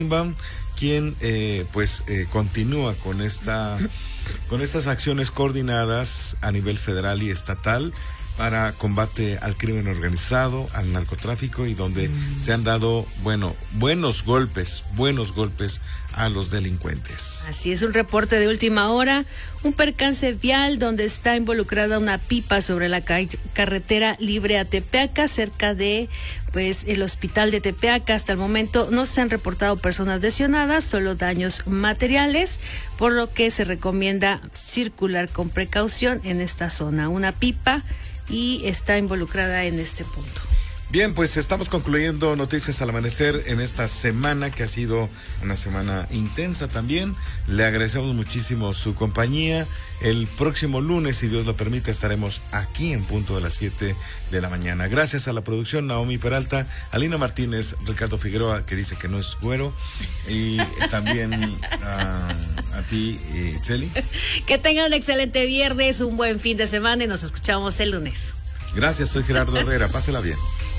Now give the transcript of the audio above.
Sheinbaum, quien continúa con estas acciones coordinadas a nivel federal y estatal para combate al crimen organizado, al narcotráfico, y donde se han dado, buenos golpes a los delincuentes. Así es, un reporte de última hora, un percance vial donde está involucrada una pipa sobre la carretera libre a Tepeaca, cerca de el hospital de Tepeaca. Hasta el momento no se han reportado personas lesionadas, solo daños materiales, por lo que se recomienda circular con precaución en esta zona. Una pipa y está involucrada en este punto. Bien, pues estamos concluyendo Noticias al Amanecer en esta semana, que ha sido una semana intensa también. Le agradecemos muchísimo su compañía. El próximo lunes, si Dios lo permite, estaremos aquí en punto de las 7 de la mañana. Gracias a la producción, Naomi Peralta, Alina Martínez, Ricardo Figueroa, que dice que no es güero, y también a ti, Celi. Que tengan un excelente viernes, un buen fin de semana y nos escuchamos el lunes. Gracias, soy Gerardo Herrera, pásela bien.